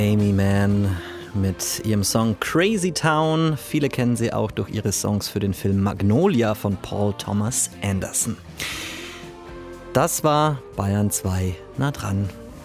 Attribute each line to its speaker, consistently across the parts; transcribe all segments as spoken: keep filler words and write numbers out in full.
Speaker 1: Amy Mann mit ihrem Song Crazy Town. Viele kennen sie auch durch ihre Songs für den Film Magnolia von Paul Thomas Anderson. Das war Bayern zwei nah dran.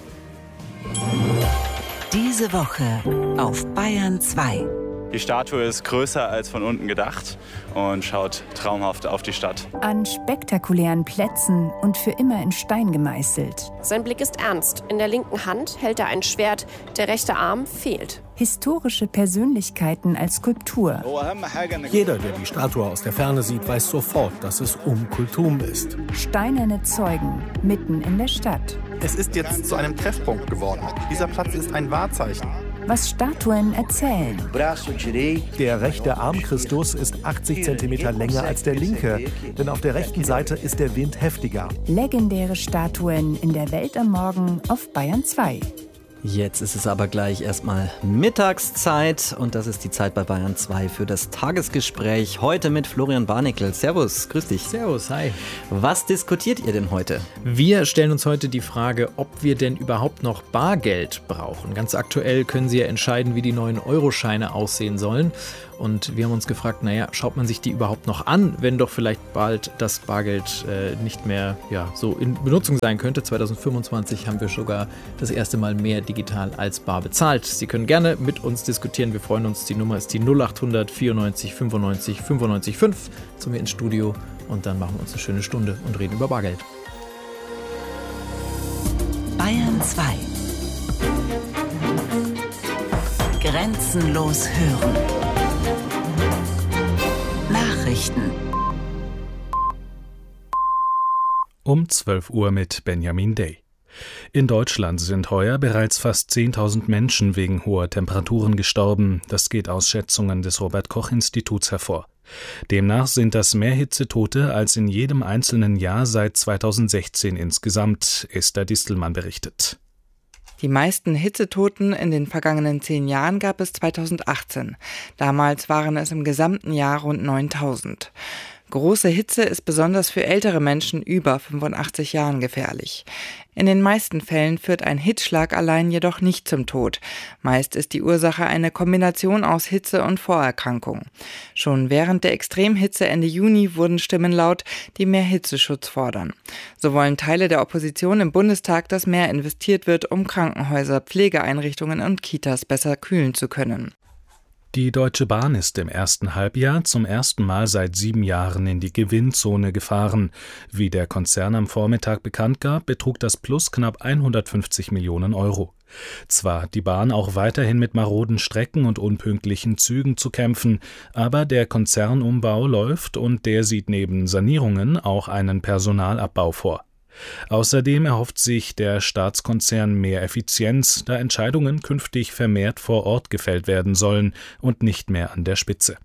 Speaker 2: Diese Woche auf Bayern zwei.
Speaker 3: Die Statue ist größer als von unten gedacht und schaut traumhaft auf die Stadt.
Speaker 4: An spektakulären Plätzen und für immer in Stein gemeißelt.
Speaker 5: Sein Blick ist ernst. In der linken Hand hält er ein Schwert. Der rechte Arm fehlt.
Speaker 4: Historische Persönlichkeiten als Skulptur.
Speaker 6: Jeder, der die Statue aus der Ferne sieht, weiß sofort, dass es Um Kulthum ist.
Speaker 4: Steinerne Zeugen mitten in der Stadt.
Speaker 7: Es ist jetzt zu einem Treffpunkt geworden. Dieser Platz ist ein Wahrzeichen.
Speaker 4: Was Statuen erzählen.
Speaker 6: Der rechte Arm Christus ist achtzig Zentimeter länger als der linke, denn auf der rechten Seite ist der Wind heftiger.
Speaker 4: Legendäre Statuen in der Welt am Morgen auf Bayern zwei.
Speaker 1: Jetzt ist es aber gleich erstmal Mittagszeit und das ist die Zeit bei Bayern zwei für das Tagesgespräch. Heute mit Florian Barnickel. Servus, grüß dich.
Speaker 8: Servus, hi.
Speaker 1: Was diskutiert ihr denn heute?
Speaker 8: Wir stellen uns heute die Frage, ob wir denn überhaupt noch Bargeld brauchen. Ganz aktuell können Sie ja entscheiden, wie die neuen Euroscheine aussehen sollen. Und wir haben uns gefragt, naja, schaut man sich die überhaupt noch an, wenn doch vielleicht bald das Bargeld äh, nicht mehr ja, so in Benutzung sein könnte. zwanzig fünfundzwanzig haben wir sogar das erste Mal mehr digital als bar bezahlt. Sie können gerne mit uns diskutieren, wir freuen uns. Die Nummer ist die null acht hundert vierundneunzig fünfundneunzig fünfundneunzig fünf zu mir ins Studio und dann machen wir uns eine schöne Stunde und reden über Bargeld.
Speaker 2: Bayern zwei. Grenzenlos hören. Nachrichten.
Speaker 9: Um zwölf Uhr mit Benjamin Day. In Deutschland sind heuer bereits fast zehntausend Menschen wegen hoher Temperaturen gestorben. Das geht aus Schätzungen des Robert-Koch-Instituts hervor. Demnach sind das mehr Hitzetote als in jedem einzelnen Jahr seit zweitausendsechzehn insgesamt, Esther Distelmann berichtet.
Speaker 10: Die meisten Hitzetoten in den vergangenen zehn Jahren gab es zweitausendachtzehn. Damals waren es im gesamten Jahr rund neuntausend. Große Hitze ist besonders für ältere Menschen über fünfundachtzig Jahren gefährlich. In den meisten Fällen führt ein Hitzschlag allein jedoch nicht zum Tod. Meist ist die Ursache eine Kombination aus Hitze und Vorerkrankung. Schon während der Extremhitze Ende Juni wurden Stimmen laut, die mehr Hitzeschutz fordern. So wollen Teile der Opposition im Bundestag, dass mehr investiert wird, um Krankenhäuser, Pflegeeinrichtungen und Kitas besser kühlen zu können.
Speaker 9: Die Deutsche Bahn ist im ersten Halbjahr zum ersten Mal seit sieben Jahren in die Gewinnzone gefahren. Wie der Konzern am Vormittag bekannt gab, betrug das Plus knapp hundertfünfzig Millionen Euro. Zwar hat die Bahn auch weiterhin mit maroden Strecken und unpünktlichen Zügen zu kämpfen, aber der Konzernumbau läuft und der sieht neben Sanierungen auch einen Personalabbau vor. Außerdem erhofft sich der Staatskonzern mehr Effizienz, da Entscheidungen künftig vermehrt vor Ort gefällt werden sollen und nicht mehr an der Spitze.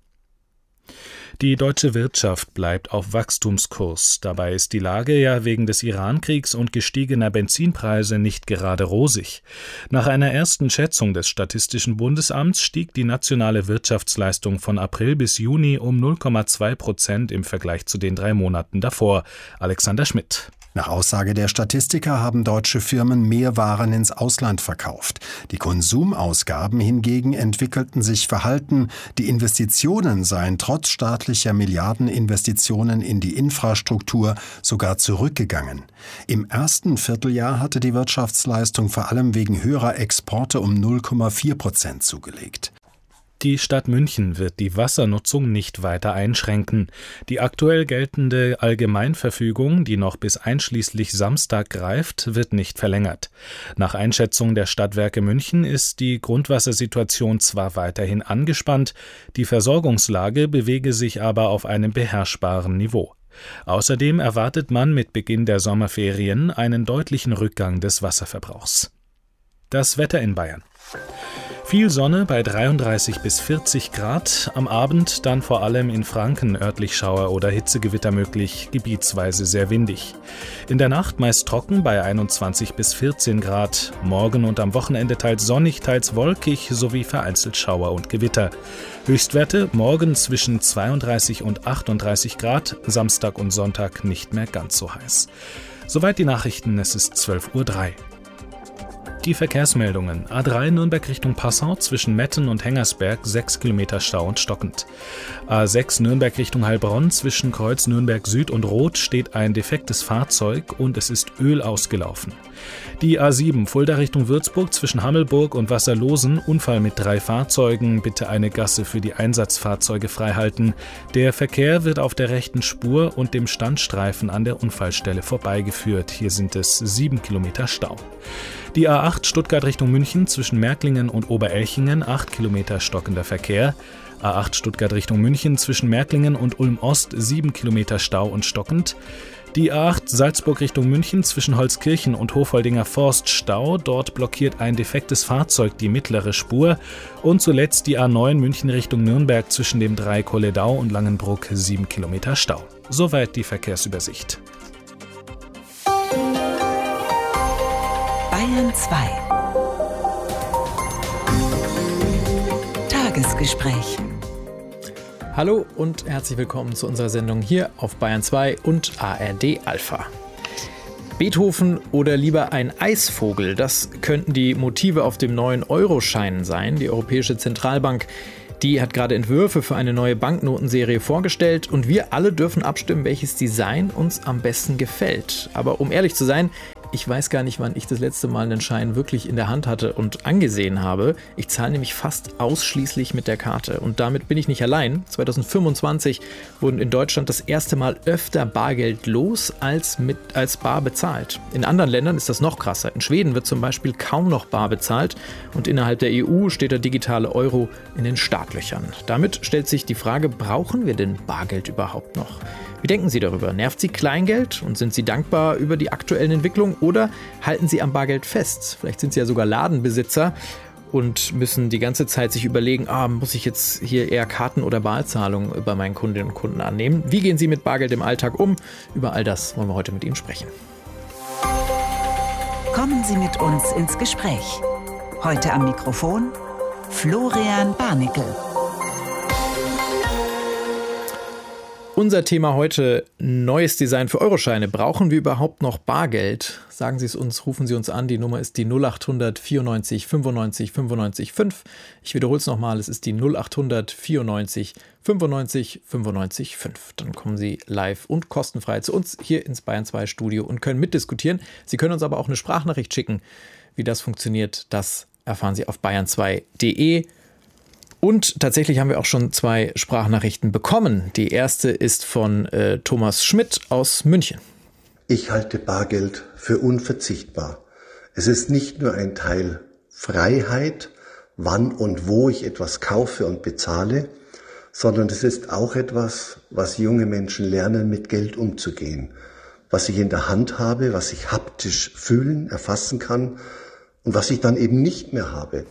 Speaker 9: Die deutsche Wirtschaft bleibt auf Wachstumskurs. Dabei ist die Lage ja wegen des Iran-Kriegs und gestiegener Benzinpreise nicht gerade rosig. Nach einer ersten Schätzung des Statistischen Bundesamts stieg die nationale Wirtschaftsleistung von April bis Juni um null Komma zwei Prozent im Vergleich zu den drei Monaten davor. Alexander Schmidt.
Speaker 11: Nach Aussage der Statistiker haben deutsche Firmen mehr Waren ins Ausland verkauft. Die Konsumausgaben hingegen entwickelten sich verhalten. Die Investitionen seien trotz staatlicher Milliardeninvestitionen in die Infrastruktur sogar zurückgegangen. Im ersten Vierteljahr hatte die Wirtschaftsleistung vor allem wegen höherer Exporte um null Komma vier Prozent zugelegt.
Speaker 9: Die Stadt München wird die Wassernutzung nicht weiter einschränken. Die aktuell geltende Allgemeinverfügung, die noch bis einschließlich Samstag greift, wird nicht verlängert. Nach Einschätzung der Stadtwerke München ist die Grundwassersituation zwar weiterhin angespannt, die Versorgungslage bewege sich aber auf einem beherrschbaren Niveau. Außerdem erwartet man mit Beginn der Sommerferien einen deutlichen Rückgang des Wasserverbrauchs. Das Wetter in Bayern. Viel Sonne bei dreiunddreißig bis vierzig Grad, am Abend dann vor allem in Franken örtlich Schauer oder Hitzegewitter möglich, gebietsweise sehr windig. In der Nacht meist trocken bei einundzwanzig bis vierzehn Grad, morgen und am Wochenende teils sonnig, teils wolkig sowie vereinzelt Schauer und Gewitter. Höchstwerte morgen zwischen zweiunddreißig und achtunddreißig Grad, Samstag und Sonntag nicht mehr ganz so heiß. Soweit die Nachrichten, es ist zwölf Uhr drei. Die Verkehrsmeldungen. A drei Nürnberg Richtung Passau zwischen Metten und Hengersberg sechs Kilometer Stau und stockend. A sechs Nürnberg Richtung Heilbronn zwischen Kreuz Nürnberg Süd und Roth steht ein defektes Fahrzeug und es ist Öl ausgelaufen. Die A sieben Fulda Richtung Würzburg zwischen Hammelburg und Wasserlosen, Unfall mit drei Fahrzeugen, bitte eine Gasse für die Einsatzfahrzeuge freihalten. Der Verkehr wird auf der rechten Spur und dem Standstreifen an der Unfallstelle vorbeigeführt. Hier sind es sieben Kilometer Stau. Die A acht Stuttgart Richtung München zwischen Märklingen und Oberelchingen, acht Kilometer stockender Verkehr. A acht Stuttgart Richtung München zwischen Märklingen und Ulm-Ost, sieben Kilometer Stau und stockend. Die A acht Salzburg Richtung München zwischen Holzkirchen und Hofholdinger Forst Stau. Dort blockiert ein defektes Fahrzeug die mittlere Spur. Und zuletzt die A neun München Richtung Nürnberg zwischen dem Drei-Kolledau und Langenbruck, sieben Kilometer Stau. Soweit die Verkehrsübersicht.
Speaker 2: Bayern zwei. Tagesgespräch.
Speaker 8: Hallo und herzlich willkommen zu unserer Sendung hier auf Bayern zwei und A R D Alpha. Beethoven oder lieber ein Eisvogel, das könnten die Motive auf dem neuen Euroschein sein. Die Europäische Zentralbank, die hat gerade Entwürfe für eine neue Banknotenserie vorgestellt und wir alle dürfen abstimmen, welches Design uns am besten gefällt. Aber um ehrlich zu sein, ich weiß gar nicht, wann ich das letzte Mal einen Schein wirklich in der Hand hatte und angesehen habe. Ich zahle nämlich fast ausschließlich mit der Karte. Und damit bin ich nicht allein. zwanzig fünfundzwanzig wurden in Deutschland das erste Mal öfter Bargeld los als, mit, als bar bezahlt. In anderen Ländern ist das noch krasser. In Schweden wird zum Beispiel kaum noch bar bezahlt. Und innerhalb der E U steht der digitale Euro in den Startlöchern. Damit stellt sich die Frage, brauchen wir denn Bargeld überhaupt noch? Wie denken Sie darüber? Nervt Sie Kleingeld und sind Sie dankbar über die aktuellen Entwicklungen oder halten Sie am Bargeld fest? Vielleicht sind Sie ja sogar Ladenbesitzer und müssen die ganze Zeit sich überlegen, ah, muss ich jetzt hier eher Karten- oder Barzahlungen bei meinen Kundinnen und Kunden annehmen? Wie gehen Sie mit Bargeld im Alltag um? Über all das wollen wir heute mit Ihnen sprechen.
Speaker 2: Kommen Sie mit uns ins Gespräch. Heute am Mikrofon Florian Barnickel.
Speaker 8: Unser Thema heute, neues Design für Euroscheine. Brauchen wir überhaupt noch Bargeld? Sagen Sie es uns, rufen Sie uns an. Die Nummer ist die null acht hundert vierundneunzig fünfundneunzig fünfundneunzig fünf. Ich wiederhole es nochmal, es ist die null acht hundert vierundneunzig fünfundneunzig fünfundneunzig fünf. Dann kommen Sie live und kostenfrei zu uns hier ins Bayern zwei Studio und können mitdiskutieren. Sie können uns aber auch eine Sprachnachricht schicken. Wie das funktioniert, das erfahren Sie auf bayern zwei punkt de. Und tatsächlich haben wir auch schon zwei Sprachnachrichten bekommen. Die erste ist von äh, Thomas Schmidt aus München.
Speaker 12: Ich halte Bargeld für unverzichtbar. Es ist nicht nur ein Teil Freiheit, wann und wo ich etwas kaufe und bezahle, sondern es ist auch etwas, was junge Menschen lernen, mit Geld umzugehen. Was ich in der Hand habe, was ich haptisch fühlen, erfassen kann und was ich dann eben nicht mehr habe.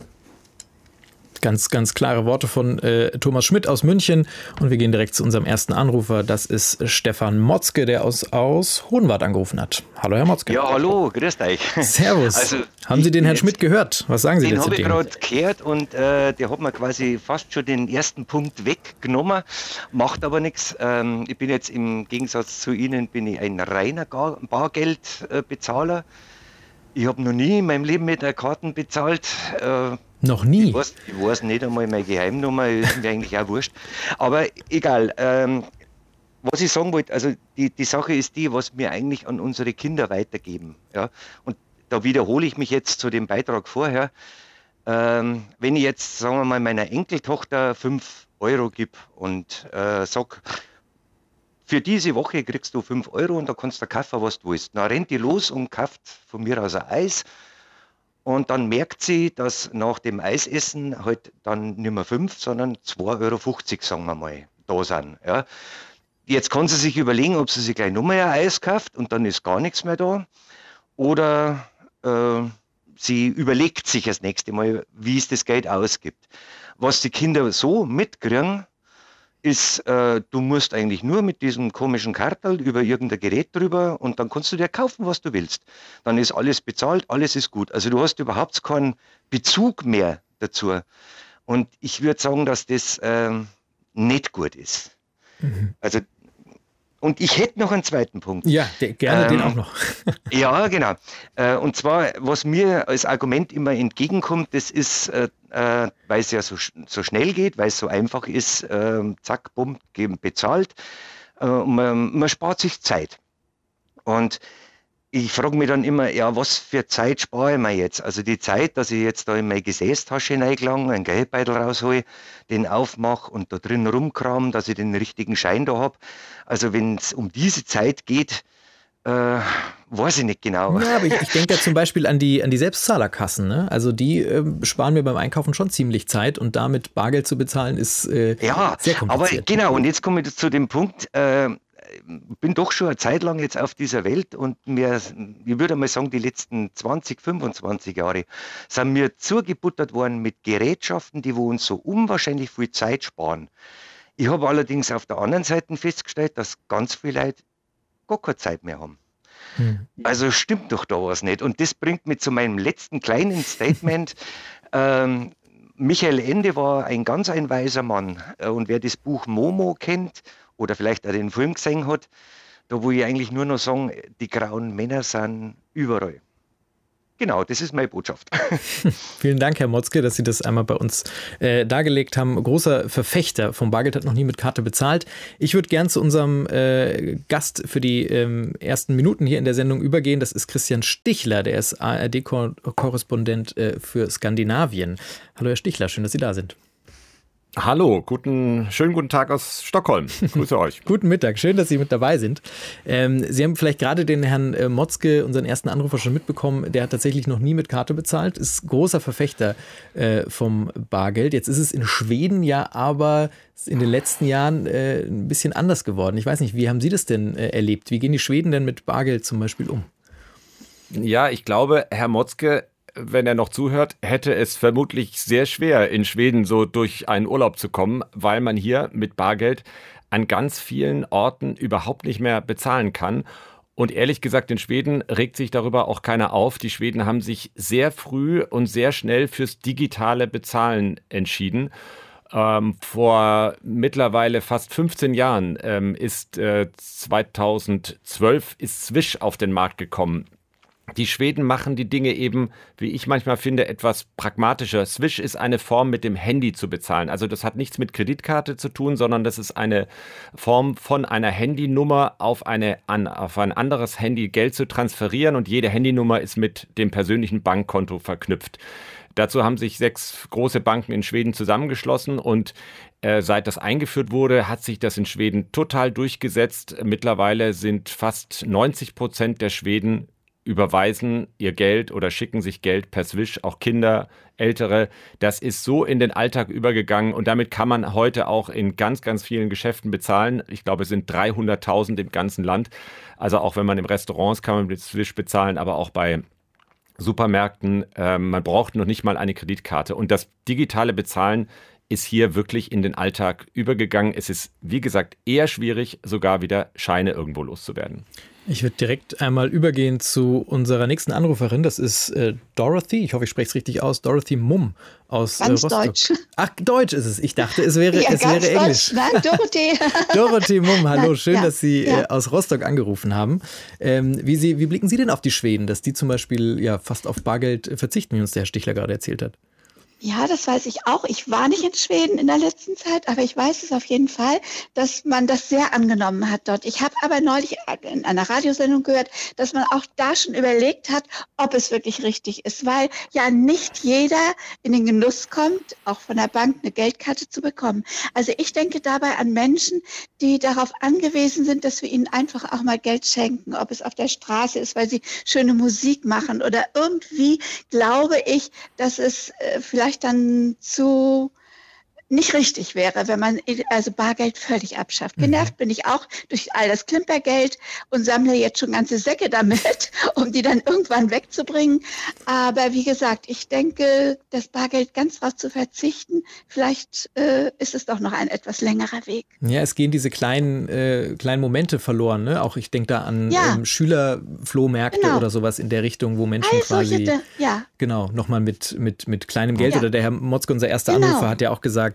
Speaker 8: Ganz, ganz klare Worte von äh, Thomas Schmidt aus München. Und wir gehen direkt zu unserem ersten Anrufer. Das ist Stefan Motzke, der aus, aus Hohenwart angerufen hat. Hallo, Herr Motzke.
Speaker 13: Ja, hallo, grüßt euch.
Speaker 8: Servus.
Speaker 13: Also,
Speaker 8: haben Sie den Herrn Schmidt gehört? Was sagen Sie
Speaker 13: den
Speaker 8: dazu?
Speaker 13: Den habe ich gerade gehört und äh, der hat mir quasi fast schon den ersten Punkt weggenommen. Macht aber nichts. Ähm, ich bin jetzt im Gegensatz zu Ihnen bin ich ein reiner Bargeldbezahler. Ich habe noch nie in meinem Leben mit einer Karte bezahlt. Äh,
Speaker 8: Noch nie?
Speaker 13: Ich weiß, ich weiß nicht einmal meine Geheimnummer, ist mir eigentlich auch wurscht. Aber egal. Ähm, was ich sagen wollte, also die, die Sache ist die, was wir eigentlich an unsere Kinder weitergeben. Ja? Und da wiederhole ich mich jetzt zu dem Beitrag vorher. Ähm, wenn ich jetzt, sagen wir mal, meiner Enkeltochter fünf Euro gebe und äh, sage, für diese Woche kriegst du fünf Euro und da kannst du kaufen, was du willst. Dann rennt die los und kauft von mir aus ein Eis. Und dann merkt sie, dass nach dem Eisessen halt dann nicht mehr fünf, sondern zwei Euro fünfzig, sagen wir mal, da sind. Ja. Jetzt kann sie sich überlegen, ob sie sich gleich nochmal ein Eis kauft und dann ist gar nichts mehr da. Oder äh, sie überlegt sich das nächste Mal, wie es das Geld ausgibt. Was die Kinder so mitkriegen, ist, äh, du musst eigentlich nur mit diesem komischen Kartel über irgendein Gerät drüber und dann kannst du dir kaufen, was du willst. Dann ist alles bezahlt, alles ist gut. Also du hast überhaupt keinen Bezug mehr dazu. Und ich würde sagen, dass das äh, nicht gut ist. Mhm. Also Und ich hätte noch einen zweiten Punkt.
Speaker 8: Ja, der, gerne ähm, den auch noch.
Speaker 13: Ja, genau. Äh, und zwar, was mir als Argument immer entgegenkommt, das ist, äh, äh, weil es ja so, so schnell geht, weil es so einfach ist, äh, zack, bumm, geben, bezahlt. Äh, und man, man spart sich Zeit. Und ich frage mich dann immer, ja, was für Zeit spare ich mir jetzt? Also die Zeit, dass ich jetzt da in meine Gesäßtasche reingelange, einen Geldbeutel raushole, den aufmache und da drin rumkram, dass ich den richtigen Schein da habe. Also wenn es um diese Zeit geht, äh, weiß ich nicht genau.
Speaker 8: Ja, aber ich, ich denke da zum Beispiel an die, an die Selbstzahlerkassen. Ne? Also die äh, sparen mir beim Einkaufen schon ziemlich Zeit und damit Bargeld zu bezahlen ist äh,
Speaker 13: ja,
Speaker 8: sehr kompliziert.
Speaker 13: Aber genau, und jetzt komme ich zu dem Punkt, äh, bin doch schon eine Zeit lang jetzt auf dieser Welt und mir, ich würde mal sagen, die letzten zwanzig, fünfundzwanzig Jahre sind mir zugebuttert worden mit Gerätschaften, die wo uns so unwahrscheinlich viel Zeit sparen. Ich habe allerdings auf der anderen Seite festgestellt, dass ganz viele Leute gar keine Zeit mehr haben. Hm. Also stimmt doch da was nicht. Und das bringt mich zu meinem letzten kleinen Statement. ähm, Michael Ende war ein ganz ein weiser Mann. Und wer das Buch Momo kennt, oder vielleicht auch den Film gesehen hat, da wo ich eigentlich nur noch sagen, die grauen Männer sind überall. Genau, das ist meine Botschaft.
Speaker 8: Vielen Dank, Herr Motzke, dass Sie das einmal bei uns äh, dargelegt haben. Großer Verfechter vom Bargeld, hat noch nie mit Karte bezahlt. Ich würde gern zu unserem äh, Gast für die ähm, ersten Minuten hier in der Sendung übergehen. Das ist Christian Stichler, der ist A R D-Korrespondent äh, für Skandinavien. Hallo Herr Stichler, schön, dass Sie da sind.
Speaker 14: Hallo, guten, schönen guten Tag aus Stockholm. Grüße euch.
Speaker 8: Guten Mittag, schön, dass Sie mit dabei sind. Ähm, Sie haben vielleicht gerade den Herrn äh, Motzke, unseren ersten Anrufer, schon mitbekommen. Der hat tatsächlich noch nie mit Karte bezahlt, ist großer Verfechter äh, vom Bargeld. Jetzt ist es in Schweden ja aber in den letzten Jahren äh, ein bisschen anders geworden. Ich weiß nicht, wie haben Sie das denn äh, erlebt? Wie gehen die Schweden denn mit Bargeld zum Beispiel um?
Speaker 14: Ja, ich glaube, Herr Motzke, wenn er noch zuhört, hätte es vermutlich sehr schwer, in Schweden so durch einen Urlaub zu kommen, weil man hier mit Bargeld an ganz vielen Orten überhaupt nicht mehr bezahlen kann. Und ehrlich gesagt, in Schweden regt sich darüber auch keiner auf. Die Schweden haben sich sehr früh und sehr schnell fürs digitale Bezahlen entschieden. Ähm, vor mittlerweile fast fünfzehn Jahren ähm, ist äh, zweitausendzwölf ist Swish auf den Markt gekommen. Die Schweden machen die Dinge eben, wie ich manchmal finde, etwas pragmatischer. Swish ist eine Form, mit dem Handy zu bezahlen. Also das hat nichts mit Kreditkarte zu tun, sondern das ist eine Form von einer Handynummer auf, eine, an, auf ein anderes Handy Geld zu transferieren und jede Handynummer ist mit dem persönlichen Bankkonto verknüpft. Dazu haben sich sechs große Banken in Schweden zusammengeschlossen und äh, seit das eingeführt wurde, hat sich das in Schweden total durchgesetzt. Mittlerweile sind fast neunzig Prozent der Schweden überweisen ihr Geld oder schicken sich Geld per Swish, auch Kinder, Ältere. Das ist so in den Alltag übergegangen und damit kann man heute auch in ganz, ganz vielen Geschäften bezahlen. Ich glaube, es sind dreihunderttausend im ganzen Land. Also auch wenn man im Restaurant ist, kann man mit Swish bezahlen, aber auch bei Supermärkten. Äh, man braucht noch nicht mal eine Kreditkarte. Und das digitale Bezahlen ist hier wirklich in den Alltag übergegangen. Es ist, wie gesagt, eher schwierig, sogar wieder Scheine irgendwo loszuwerden.
Speaker 8: Ich würde direkt einmal übergehen zu unserer nächsten Anruferin. Das ist äh, Dorothy. Ich hoffe, ich spreche es richtig aus. Dorothy Mumm aus
Speaker 15: Ganz
Speaker 8: äh, Rostock.
Speaker 15: Deutsch.
Speaker 8: Ach, Deutsch ist es. Ich dachte, es wäre,
Speaker 15: ja,
Speaker 8: es
Speaker 15: ganz
Speaker 8: wäre Englisch.
Speaker 15: Deutsch. Nein, Dorothy.
Speaker 8: Dorothy Mumm, hallo.
Speaker 15: Nein,
Speaker 8: Schön,
Speaker 15: ja,
Speaker 8: dass Sie
Speaker 15: ja.
Speaker 8: äh, aus Rostock angerufen haben. Ähm, wie, Sie, wie blicken Sie denn auf die Schweden, dass die zum Beispiel ja fast auf Bargeld verzichten, wie uns der Herr Stichler gerade erzählt hat?
Speaker 15: Ja, das weiß ich auch. Ich war nicht in Schweden in der letzten Zeit, aber ich weiß es auf jeden Fall, dass man das sehr angenommen hat dort. Ich habe aber neulich in einer Radiosendung gehört, dass man auch da schon überlegt hat, ob es wirklich richtig ist, weil ja nicht jeder in den Genuss kommt, auch von der Bank eine Geldkarte zu bekommen. Also ich denke dabei an Menschen, die darauf angewiesen sind, dass wir ihnen einfach auch mal Geld schenken, ob es auf der Straße ist, weil sie schöne Musik machen oder irgendwie glaube ich, dass es äh, vielleicht dann zu nicht richtig wäre, wenn man also Bargeld völlig abschafft. Genervt bin ich auch durch all das Klimpergeld und sammle jetzt schon ganze Säcke damit, um die dann irgendwann wegzubringen. Aber wie gesagt, ich denke, das Bargeld ganz drauf zu verzichten, vielleicht äh, ist es doch noch ein etwas längerer Weg.
Speaker 8: Ja, es gehen diese kleinen, äh, kleinen Momente verloren. Ne? Auch ich denke da an
Speaker 15: ja.
Speaker 8: ähm, Schülerflohmärkte genau. oder sowas in der Richtung, wo Menschen
Speaker 15: all
Speaker 8: quasi
Speaker 15: solche, ja.
Speaker 8: genau nochmal mit, mit, mit kleinem Geld ja. oder der Herr Motzke, unser erster
Speaker 15: genau.
Speaker 8: Anrufer, hat ja auch gesagt,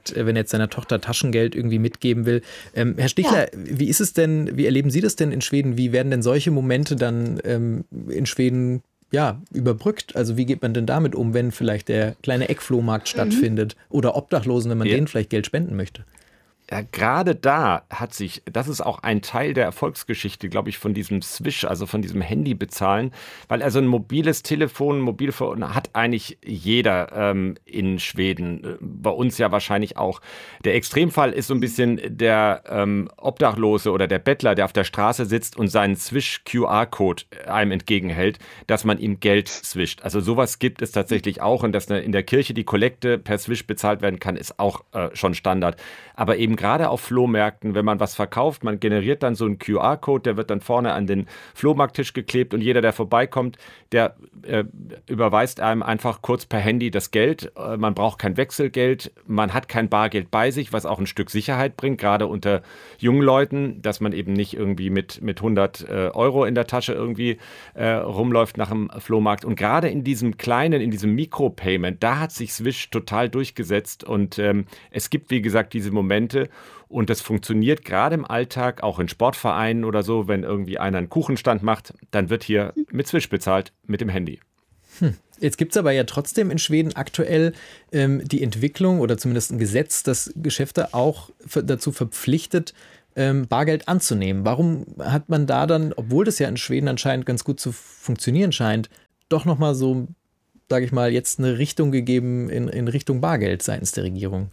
Speaker 8: sagt, wenn er jetzt seiner Tochter Taschengeld irgendwie mitgeben will. Ähm, Herr Stichler, ja. wie ist es denn, wie erleben Sie das denn in Schweden? Wie werden denn solche Momente dann ähm, in Schweden ja, überbrückt? Also wie geht man denn damit um, wenn vielleicht der kleine Eckflohmarkt mhm. stattfindet oder Obdachlosen, wenn man ja. denen vielleicht Geld spenden möchte?
Speaker 14: Ja, gerade da hat sich, das ist auch ein Teil der Erfolgsgeschichte, glaube ich, von diesem Swish, also von diesem Handy-Bezahlen, weil also ein mobiles Telefon, ein Mobilfon hat eigentlich jeder ähm, in Schweden, bei uns ja wahrscheinlich auch. Der Extremfall ist so ein bisschen der ähm, Obdachlose oder der Bettler, der auf der Straße sitzt und seinen Swish-Q R-Code einem entgegenhält, dass man ihm Geld swischt. Also sowas gibt es tatsächlich auch, und dass in der Kirche die Kollekte per Swish bezahlt werden kann, ist auch äh, schon Standard. Aber eben gerade auf Flohmärkten, wenn man was verkauft, man generiert dann so einen Q R-Code, der wird dann vorne an den Flohmarkttisch geklebt und jeder, der vorbeikommt, der äh, überweist einem einfach kurz per Handy das Geld. Äh, man braucht kein Wechselgeld, man hat kein Bargeld bei sich, was auch ein Stück Sicherheit bringt, gerade unter jungen Leuten, dass man eben nicht irgendwie mit, mit hundert äh, Euro in der Tasche irgendwie äh, rumläuft nach dem Flohmarkt. Und gerade in diesem kleinen, in diesem Mikropayment, da hat sich Swish total durchgesetzt und ähm, es gibt, wie gesagt, diese Momente, und das funktioniert gerade im Alltag, auch in Sportvereinen oder so, wenn irgendwie einer einen Kuchenstand macht, dann wird hier mit Swish bezahlt, mit dem Handy.
Speaker 8: Hm. Jetzt gibt es aber ja trotzdem in Schweden aktuell ähm, die Entwicklung oder zumindest ein Gesetz, das Geschäfte auch für, dazu verpflichtet, ähm, Bargeld anzunehmen. Warum hat man da dann, obwohl das ja in Schweden anscheinend ganz gut zu funktionieren scheint, doch nochmal so, sage ich mal, jetzt eine Richtung gegeben in, in Richtung Bargeld seitens der Regierung?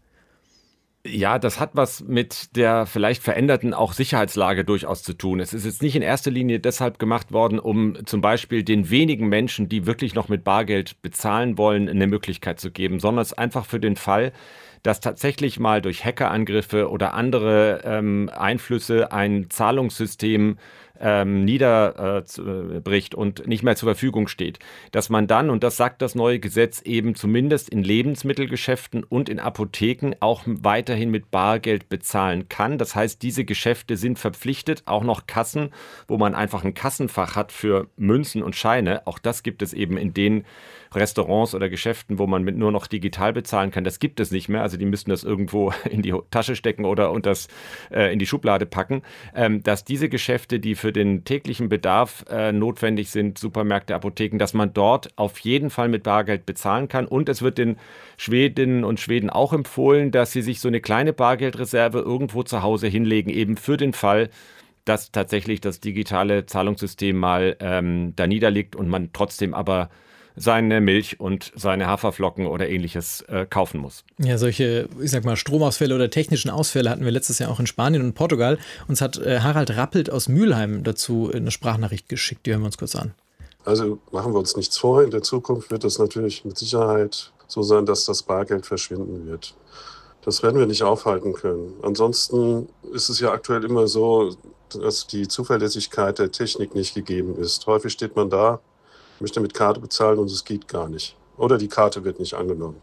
Speaker 14: Ja, das hat was mit der vielleicht veränderten auch Sicherheitslage durchaus zu tun. Es ist jetzt nicht in erster Linie deshalb gemacht worden, um zum Beispiel den wenigen Menschen, die wirklich noch mit Bargeld bezahlen wollen, eine Möglichkeit zu geben, sondern es ist einfach für den Fall, dass tatsächlich mal durch Hackerangriffe oder andere ähm, Einflüsse ein Zahlungssystem ähm, niederbricht äh, und nicht mehr zur Verfügung steht. Dass man dann, und das sagt das neue Gesetz, eben zumindest in Lebensmittelgeschäften und in Apotheken auch weiterhin mit Bargeld bezahlen kann. Das heißt, diese Geschäfte sind verpflichtet, auch noch Kassen, wo man einfach ein Kassenfach hat für Münzen und Scheine. Auch das gibt es eben in den Restaurants oder Geschäften, wo man mit nur noch digital bezahlen kann. Das gibt es nicht mehr. Also die müssten das irgendwo in die Tasche stecken oder unters, äh, in die Schublade packen. Ähm, dass diese Geschäfte, die für den täglichen Bedarf äh, notwendig sind, Supermärkte, Apotheken, dass man dort auf jeden Fall mit Bargeld bezahlen kann. Und es wird den Schwedinnen und Schweden auch empfohlen, dass sie sich so eine kleine Bargeldreserve irgendwo zu Hause hinlegen, eben für den Fall, dass tatsächlich das digitale Zahlungssystem mal ähm, da niederliegt und man trotzdem aber seine Milch und seine Haferflocken oder ähnliches äh, kaufen muss.
Speaker 8: Ja, solche, ich sag mal, Stromausfälle oder technischen Ausfälle hatten wir letztes Jahr auch in Spanien und Portugal. Uns hat äh, Harald Rappelt aus Mülheim dazu eine Sprachnachricht geschickt. Die hören wir uns kurz an.
Speaker 16: Also machen wir uns nichts vor. In der Zukunft wird es natürlich mit Sicherheit so sein, dass das Bargeld verschwinden wird. Das werden wir nicht aufhalten können. Ansonsten ist es ja aktuell immer so, dass die Zuverlässigkeit der Technik nicht gegeben ist. Häufig steht man da, möchte mit Karte bezahlen und es geht gar nicht. Oder die Karte wird nicht angenommen.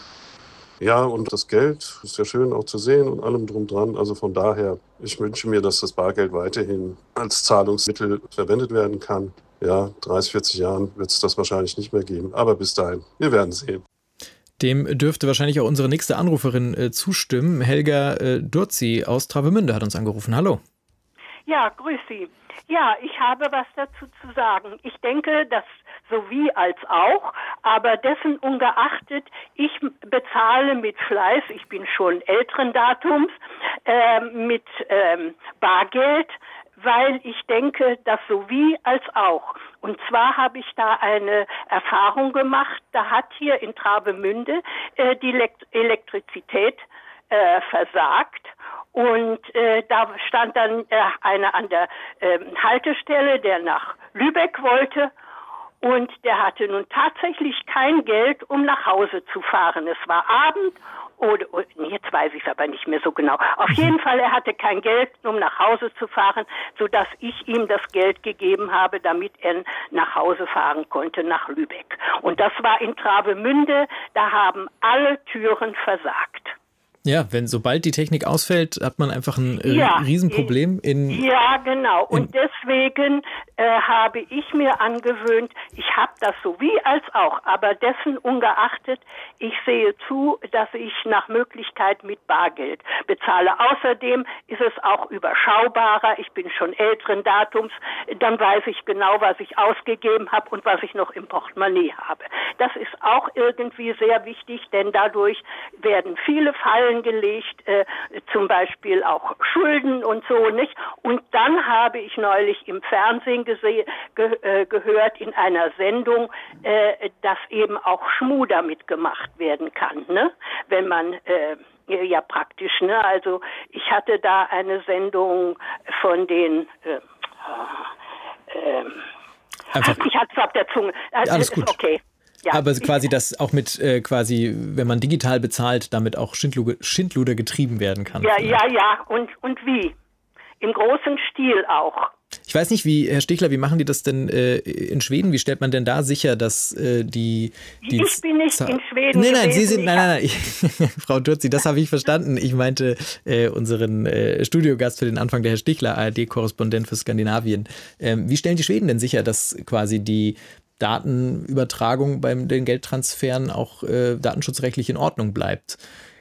Speaker 16: Ja, und das Geld ist ja schön auch zu sehen und allem drum dran. Also von daher, ich wünsche mir, dass das Bargeld weiterhin als Zahlungsmittel verwendet werden kann. Ja, dreißig, vierzig Jahren wird es das wahrscheinlich nicht mehr geben. Aber bis dahin, wir werden sehen.
Speaker 8: Dem dürfte wahrscheinlich auch unsere nächste Anruferin äh, zustimmen. Helga äh, Durzi aus Travemünde hat uns angerufen. Hallo.
Speaker 17: Ja, grüß Sie. Ja, ich habe was dazu zu sagen. Ich denke, dass sowie als auch, aber dessen ungeachtet, ich bezahle mit Fleiß, ich bin schon älteren Datums, äh, mit ähm, Bargeld, weil ich denke, dass sowie als auch. Und zwar habe ich da eine Erfahrung gemacht, da hat hier in Travemünde äh, die Elekt- Elektrizität äh, versagt. Und äh, da stand dann äh, einer an der äh, Haltestelle, der nach Lübeck wollte. Und der hatte nun tatsächlich kein Geld, um nach Hause zu fahren. Es war Abend, oder, oder jetzt weiß ich es aber nicht mehr so genau. Auf jeden Fall, er hatte kein Geld, um nach Hause zu fahren, sodass ich ihm das Geld gegeben habe, damit er nach Hause fahren konnte, nach Lübeck. Und das war in Travemünde, da haben alle Türen versagt.
Speaker 8: Ja, wenn sobald die Technik ausfällt, hat man einfach ein
Speaker 17: ja,
Speaker 8: Riesenproblem. In,
Speaker 17: ja, genau. Und deswegen, äh, habe ich mir angewöhnt, ich habe das sowie als auch, aber dessen ungeachtet, ich sehe zu, dass ich nach Möglichkeit mit Bargeld bezahle. Außerdem ist es auch überschaubarer, ich bin schon älteren Datums, dann weiß ich genau, was ich ausgegeben habe und was ich noch im Portemonnaie habe. Das ist auch irgendwie sehr wichtig, denn dadurch werden viele Fallen gelegt, äh, zum Beispiel auch Schulden und so, nicht? Und dann habe ich neulich im Fernsehen gese- ge- äh, gehört in einer Sendung, äh, dass eben auch Schmuh damit gemacht werden kann, ne? Wenn man äh, ja praktisch, ne? Also ich hatte da eine Sendung von den äh, äh,
Speaker 8: Einfach,
Speaker 17: ich hatte es auf der Zunge. Also,
Speaker 8: alles gut.
Speaker 17: Okay. Ja,
Speaker 8: aber quasi, dass auch mit äh, quasi, wenn man digital bezahlt, damit auch Schindluder, Schindluder getrieben werden kann.
Speaker 17: Ja,
Speaker 8: vielleicht.
Speaker 17: ja, ja. Und, und wie? Im großen Stil auch.
Speaker 8: Ich weiß nicht, wie, Herr Stichler, wie machen die das denn äh, in Schweden? Wie stellt man denn da sicher, dass äh, die, die...
Speaker 17: Ich bin nicht in Schweden
Speaker 8: Nein, nein,
Speaker 17: gewesen.
Speaker 8: Sie sind... Nein, nein, nein. Ich, Frau Turzi, das habe ich verstanden. Ich meinte äh, unseren äh, Studiogast für den Anfang, der Herr Stichler, A R D-Korrespondent für Skandinavien. Ähm, wie stellen die Schweden denn sicher, dass quasi die Datenübertragung bei den Geldtransferen auch äh, datenschutzrechtlich in Ordnung bleibt?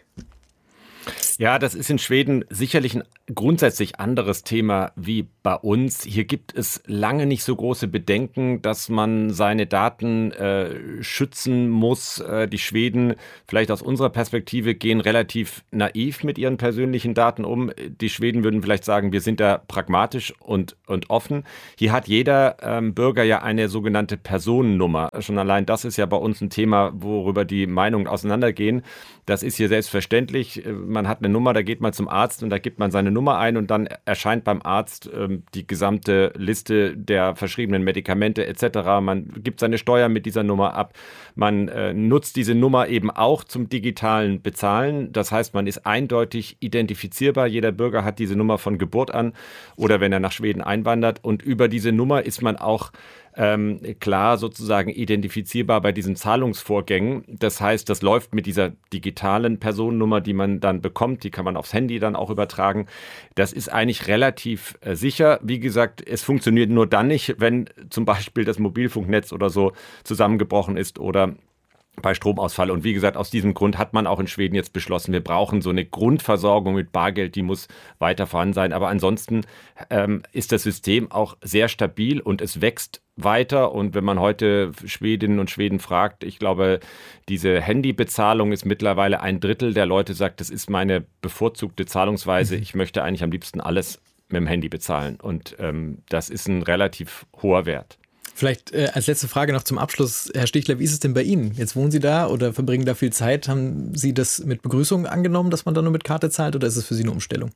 Speaker 14: Ja, das ist in Schweden sicherlich ein grundsätzlich anderes Thema wie bei uns. Hier gibt es lange nicht so große Bedenken, dass man seine Daten äh, schützen muss. Äh, die Schweden, vielleicht aus unserer Perspektive, gehen relativ naiv mit ihren persönlichen Daten um. Die Schweden würden vielleicht sagen, wir sind da pragmatisch und, und offen. Hier hat jeder ähm, Bürger ja eine sogenannte Personennummer. Schon allein das ist ja bei uns ein Thema, worüber die Meinungen auseinandergehen. Das ist hier selbstverständlich. Man hat eine Nummer, da geht man zum Arzt und da gibt man seine Nummer ein und dann erscheint beim Arzt ähm, die gesamte Liste der verschriebenen Medikamente et cetera. Man gibt seine Steuer mit dieser Nummer ab. Man äh, nutzt diese Nummer eben auch zum digitalen Bezahlen. Das heißt, man ist eindeutig identifizierbar. Jeder Bürger hat diese Nummer von Geburt an oder wenn er nach Schweden einwandert. Und über diese Nummer ist man auch Ähm, klar sozusagen identifizierbar bei diesen Zahlungsvorgängen. Das heißt, das läuft mit dieser digitalen Personennummer, die man dann bekommt, die kann man aufs Handy dann auch übertragen. Das ist eigentlich relativ äh, sicher. Wie gesagt, es funktioniert nur dann nicht, wenn zum Beispiel das Mobilfunknetz oder so zusammengebrochen ist oder bei Stromausfall. Und wie gesagt, aus diesem Grund hat man auch in Schweden jetzt beschlossen, wir brauchen so eine Grundversorgung mit Bargeld, die muss weiter vorhanden sein. Aber ansonsten ähm, ist das System auch sehr stabil und es wächst weiter. Und wenn man heute Schwedinnen und Schweden fragt, ich glaube, diese Handybezahlung ist mittlerweile ein Drittel der Leute sagt, das ist meine bevorzugte Zahlungsweise. Ich möchte eigentlich am liebsten alles mit dem Handy bezahlen. Und ähm, das ist ein relativ hoher Wert.
Speaker 8: Vielleicht äh, als letzte Frage noch zum Abschluss, Herr Stichler, wie ist es denn bei Ihnen? Jetzt wohnen Sie da oder verbringen da viel Zeit. Haben Sie das mit Begrüßung angenommen, dass man da nur mit Karte zahlt oder ist es für Sie eine Umstellung?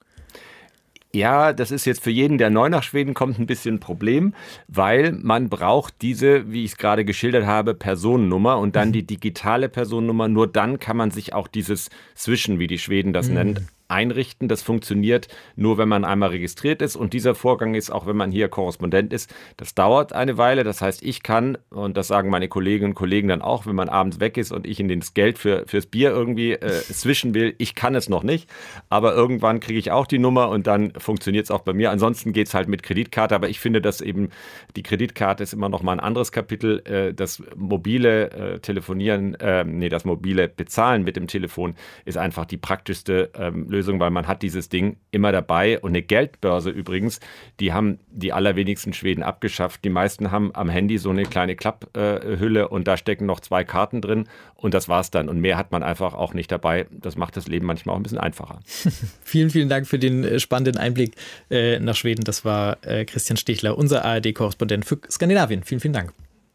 Speaker 14: Ja, das ist jetzt für jeden, der neu nach Schweden kommt, ein bisschen ein Problem, weil man braucht diese, wie ich es gerade geschildert habe, Personennummer und dann die digitale Personennummer. Nur dann kann man sich auch dieses Zwischen, wie die Schweden das mhm. nennen, einrichten. Das funktioniert nur, wenn man einmal registriert ist und dieser Vorgang ist, auch wenn man hier Korrespondent ist, das dauert eine Weile. Das heißt, ich kann, und das sagen meine Kolleginnen und Kollegen dann auch, wenn man abends weg ist und ich ihnen das Geld für, fürs Bier irgendwie äh, switchen will, ich kann es noch nicht, aber irgendwann kriege ich auch die Nummer und dann funktioniert es auch bei mir. Ansonsten geht es halt mit Kreditkarte, aber ich finde, dass eben die Kreditkarte ist immer noch mal ein anderes Kapitel. Äh, das mobile äh, Telefonieren, äh, nee, das mobile Bezahlen mit dem Telefon ist einfach die praktischste ähm, Lösung, weil man hat dieses Ding immer dabei. Und eine Geldbörse übrigens, die haben die allerwenigsten Schweden abgeschafft. Die meisten haben am Handy so eine kleine Klapphülle äh, und da stecken noch zwei Karten drin und das war's dann. Und mehr hat man einfach auch nicht dabei. Das macht das Leben manchmal auch ein bisschen einfacher.
Speaker 8: Vielen, vielen Dank für den äh, spannenden Einblick äh, nach Schweden. Das war äh, Christian Stichler, unser A R D-Korrespondent für Skandinavien. Vielen, vielen Dank.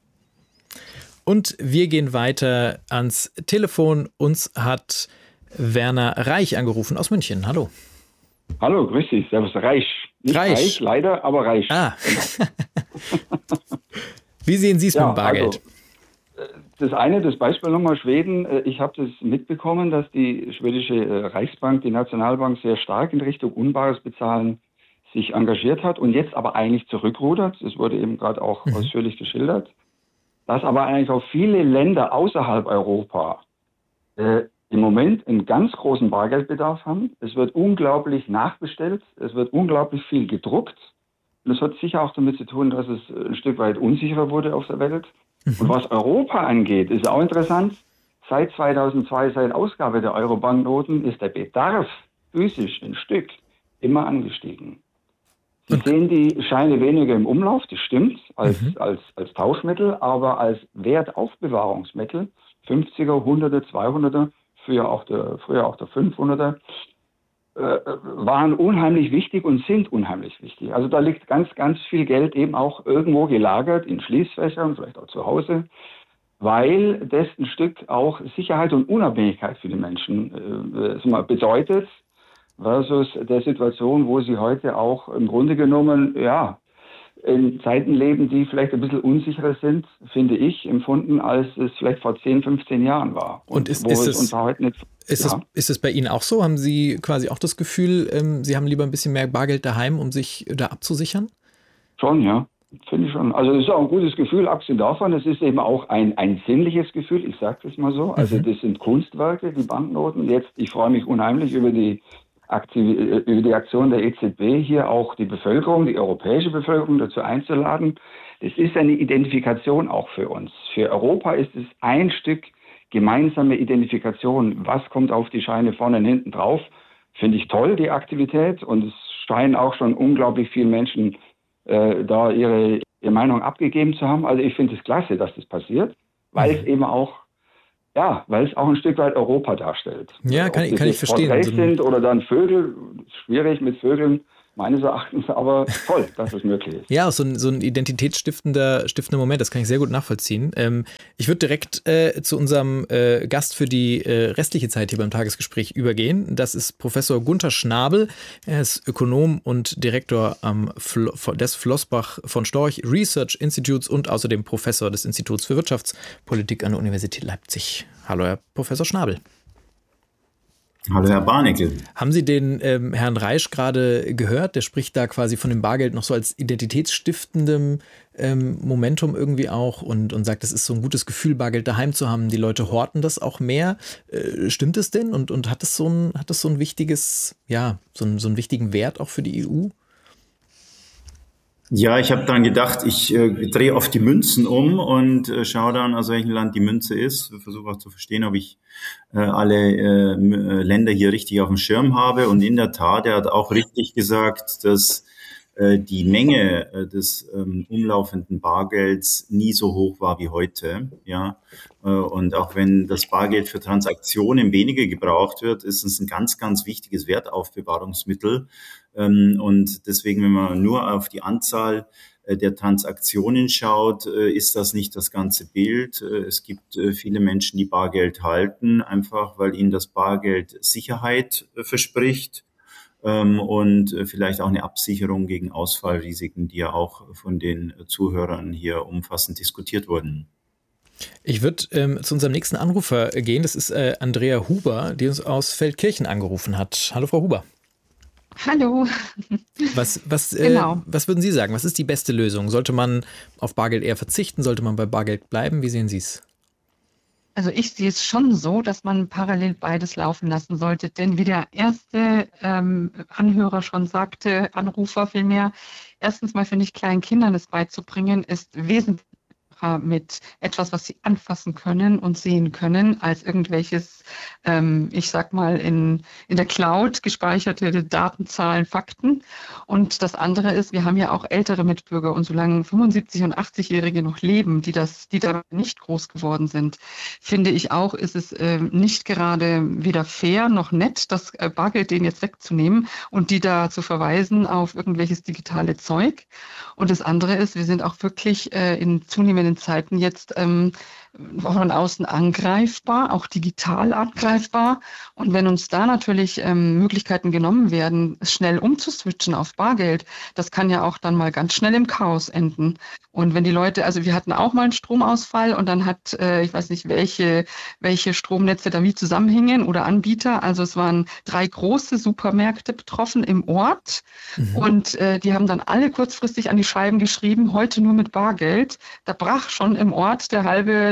Speaker 8: Und wir gehen weiter ans Telefon. Uns hat Werner Reich angerufen aus München. Hallo.
Speaker 18: Hallo, grüß dich. Servus, Reich. Nicht Reich. Reich, leider, aber Reich.
Speaker 8: Ah. Wie sehen Sie es ja, mit dem Bargeld?
Speaker 18: Also, das eine, das Beispiel nochmal Schweden. Ich habe das mitbekommen, dass die schwedische Reichsbank, die Nationalbank, sehr stark in Richtung unbares Bezahlen sich engagiert hat und jetzt aber eigentlich zurückrudert. Das wurde eben gerade auch mhm. ausführlich geschildert. Dass aber eigentlich auch viele Länder außerhalb Europa äh, im Moment einen ganz großen Bargeldbedarf haben. Es wird unglaublich nachbestellt, es wird unglaublich viel gedruckt Das hat sicher auch damit zu tun, dass es ein Stück weit unsicherer wurde auf der Welt. Mhm. Und was Europa angeht, ist auch interessant. Seit zweitausendzwei, seit Ausgabe der Euro-Banknoten, ist der Bedarf physisch ein Stück immer angestiegen. Sie okay. sehen die Scheine weniger im Umlauf, das stimmt, als, mhm. als, als Tauschmittel, aber als Wertaufbewahrungsmittel, fünfziger, hunderter, zweihunderter, früher auch der, früher auch der fünfhunderter, äh, waren unheimlich wichtig und sind unheimlich wichtig. Also da liegt ganz, ganz viel Geld eben auch irgendwo gelagert, in Schließfächern, vielleicht auch zu Hause, weil das ein Stück auch Sicherheit und Unabhängigkeit für die Menschen äh, bedeutet, versus der Situation, wo sie heute auch im Grunde genommen, ja, in Zeiten leben, die vielleicht ein bisschen unsicherer sind, finde ich, empfunden, als es vielleicht vor zehn, fünfzehn Jahren war.
Speaker 8: Und, und ist, ist, es, es heute nicht, ist, ja. es, ist es bei Ihnen auch so? Haben Sie quasi auch das Gefühl, ähm, Sie haben lieber ein bisschen mehr Bargeld daheim, um sich da abzusichern?
Speaker 18: Schon, ja. Finde ich schon. Also es ist auch ein gutes Gefühl, abgesehen davon. Es ist eben auch ein, ein sinnliches Gefühl, ich sage das mal so. Also das sind Kunstwerke, die Banknoten. Jetzt, ich freue mich unheimlich über die Aktiv- über die Aktion der E Z B, hier auch die Bevölkerung, die europäische Bevölkerung dazu einzuladen. Das ist eine Identifikation auch für uns. Für Europa ist es ein Stück gemeinsame Identifikation. Was kommt auf die Scheine vorne und hinten drauf? Finde ich toll, die Aktivität. Und es scheinen auch schon unglaublich viele Menschen äh, da ihre, ihre Meinung abgegeben zu haben. Also ich finde es klasse, dass das passiert, weil es eben auch Ja, weil es auch ein Stück weit Europa darstellt.
Speaker 8: Ja, kann, kann ich verstehen.
Speaker 18: Porträts sind oder dann Vögel, schwierig mit Vögeln, meines Erachtens, aber toll, dass es möglich ist.
Speaker 8: Ja, so ein, so ein identitätsstiftender stiftender Moment, das kann ich sehr gut nachvollziehen. Ähm, ich würde direkt äh, zu unserem äh, Gast für die äh, restliche Zeit hier beim Tagesgespräch übergehen. Das ist Professor Gunther Schnabel. Er ist Ökonom und Direktor am Fl- des Flossbach von Storch Research Institutes und außerdem Professor des Instituts für Wirtschaftspolitik an der Universität Leipzig. Hallo, Herr Professor Schnabel.
Speaker 19: Hallo, Herr Barnickel.
Speaker 8: Haben Sie den ähm, Herrn Reisch gerade gehört? Der spricht da quasi von dem Bargeld noch so als identitätsstiftendem ähm, Momentum irgendwie auch und, und sagt, es ist so ein gutes Gefühl, Bargeld daheim zu haben. Die Leute horten das auch mehr. Äh, stimmt es denn? Und, und hat das so ein, hat das so ein wichtiges, ja, so, ein, so einen wichtigen Wert auch für die E U?
Speaker 19: Ja, ich habe dann gedacht, ich äh, drehe oft die Münzen um und äh, schaue dann, aus welchem Land die Münze ist. Versuche auch zu verstehen, ob ich äh, alle äh, Länder hier richtig auf dem Schirm habe. Und in der Tat, er hat auch richtig gesagt, dass äh, die Menge äh, des ähm, umlaufenden Bargelds nie so hoch war wie heute. Ja, äh, und auch wenn das Bargeld für Transaktionen weniger gebraucht wird, ist es ein ganz, ganz wichtiges Wertaufbewahrungsmittel. Und deswegen, wenn man nur auf die Anzahl der Transaktionen schaut, ist das nicht das ganze Bild. Es gibt viele Menschen, die Bargeld halten, einfach weil ihnen das Bargeld Sicherheit verspricht und vielleicht auch eine Absicherung gegen Ausfallrisiken, die ja auch von den Zuhörern hier umfassend diskutiert wurden.
Speaker 8: Ich würde ähm, zu unserem nächsten Anrufer gehen. Das ist äh, Andrea Huber, die uns aus Feldkirchen angerufen hat. Hallo, Frau Huber.
Speaker 20: Hallo.
Speaker 8: Was, was, äh, genau. was würden Sie sagen? Was ist die beste Lösung? Sollte man auf Bargeld eher verzichten? Sollte man bei Bargeld bleiben? Wie sehen Sie es?
Speaker 20: Also ich sehe es schon so, dass man parallel beides laufen lassen sollte. Denn wie der erste ähm, Anhörer schon sagte, Anrufer vielmehr, erstens mal finde ich, kleinen Kindern es beizubringen, ist wesentlich mit etwas, was sie anfassen können und sehen können, als irgendwelches, ähm, ich sag mal, in, in der Cloud gespeicherte Daten, Zahlen, Fakten. Und das andere ist, wir haben ja auch ältere Mitbürger und solange fünfundsiebzig- und achtzigjährige noch leben, die das, die da nicht groß geworden sind, finde ich auch, ist es äh, nicht gerade weder fair noch nett, das äh, Bargeld denen jetzt wegzunehmen und die da zu verweisen auf irgendwelches digitale Zeug. Und das andere ist, wir sind auch wirklich äh, in zunehmenden Zeiten jetzt ähm, von außen angreifbar, auch digital angreifbar. Und wenn uns da natürlich ähm, Möglichkeiten genommen werden, schnell umzuswitchen auf Bargeld, das kann ja auch dann mal ganz schnell im Chaos enden. Und wenn die Leute, also wir hatten auch mal einen Stromausfall und dann hat, äh, ich weiß nicht, welche, welche Stromnetze da wie zusammenhängen oder Anbieter. Also es waren drei große Supermärkte betroffen im Ort. Mhm. Und äh, die haben dann alle kurzfristig an die Scheiben geschrieben, heute nur mit Bargeld. Da brach schon im Ort der halbe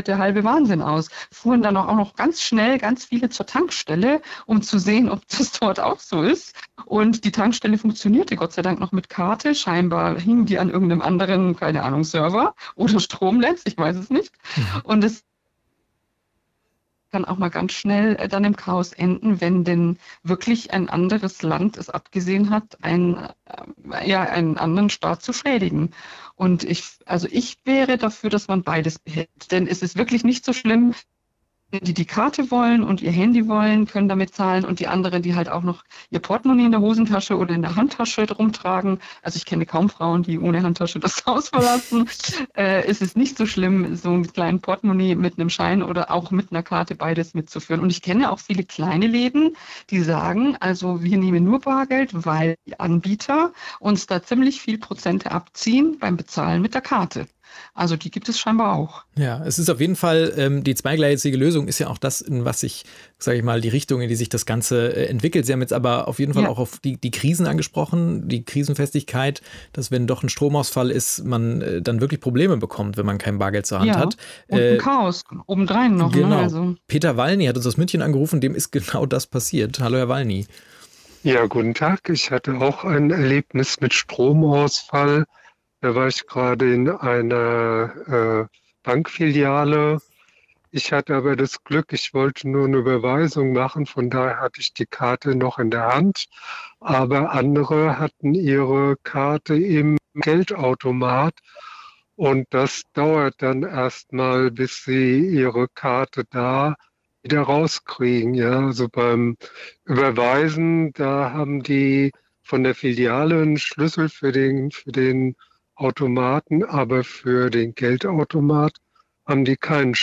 Speaker 20: der halbe Wahnsinn aus. Fuhren dann auch noch ganz schnell ganz viele zur Tankstelle, um zu sehen, ob das dort auch so ist. Und die Tankstelle funktionierte Gott sei Dank noch mit Karte. Scheinbar hingen die an irgendeinem anderen, keine Ahnung, Server oder Stromnetz, ich weiß es nicht. Und es kann auch mal ganz schnell äh, dann im Chaos enden, wenn denn wirklich ein anderes Land es abgesehen hat, ein, äh, ja, einen anderen Staat zu schädigen. Und ich, also ich wäre dafür, dass man beides behält. Denn es ist wirklich nicht so schlimm, die die Karte wollen und ihr Handy wollen, können damit zahlen und die anderen, die halt auch noch ihr Portemonnaie in der Hosentasche oder in der Handtasche rumtragen. Also ich kenne kaum Frauen, die ohne Handtasche das Haus verlassen. äh, es ist nicht so schlimm, so einen kleinen Portemonnaie mit einem Schein oder auch mit einer Karte beides mitzuführen. Und ich kenne auch viele kleine Läden, die sagen, also wir nehmen nur Bargeld, weil die Anbieter uns da ziemlich viel Prozente abziehen beim Bezahlen mit der Karte. Also die gibt es scheinbar auch.
Speaker 8: Ja, es ist auf jeden Fall, ähm, die zweigleisige Lösung ist ja auch das, in was sich, sage ich mal, die Richtung, in die sich das Ganze äh, entwickelt. Sie haben jetzt aber auf jeden Fall ja. auch auf die, die Krisen angesprochen, die Krisenfestigkeit, dass wenn doch ein Stromausfall ist, man äh, dann wirklich Probleme bekommt, wenn man kein Bargeld zur Hand
Speaker 20: ja.
Speaker 8: hat.
Speaker 20: Und
Speaker 8: äh,
Speaker 20: ein Chaos obendrein noch.
Speaker 8: Genau.
Speaker 20: Ne? Also.
Speaker 8: Peter Wallny hat uns aus München angerufen, dem ist genau das passiert. Hallo Herr Wallny.
Speaker 21: Ja, guten Tag. Ich hatte auch ein Erlebnis mit Stromausfall. Da war ich gerade in einer äh, Bankfiliale. Ich hatte aber das Glück, ich wollte nur eine Überweisung machen, von daher hatte ich die Karte noch in der Hand. Aber andere hatten ihre Karte im Geldautomat und das dauert dann erstmal, bis sie ihre Karte da wieder rauskriegen. Ja, also beim Überweisen, da haben die von der Filiale einen Schlüssel für den, für den Automaten, aber für den Geldautomat haben die keinen